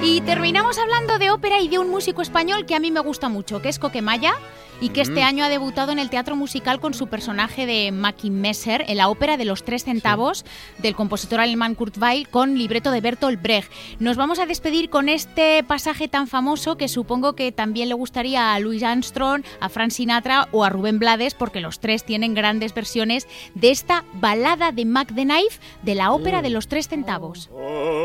Y terminamos hablando de ópera y de un músico español que a mí me gusta mucho, que es Coquemaya, y que este año ha debutado en el teatro musical con su personaje de Mackie Messer en la ópera de los 3 centavos del compositor alemán Kurt Weill con libreto de Bertolt Brecht. Nos vamos a despedir con este pasaje tan famoso que supongo que también le gustaría a Louis Armstrong, a Frank Sinatra o a Rubén Blades, porque los tres tienen grandes versiones de esta balada de Mac the Knife de la ópera de los 3 centavos.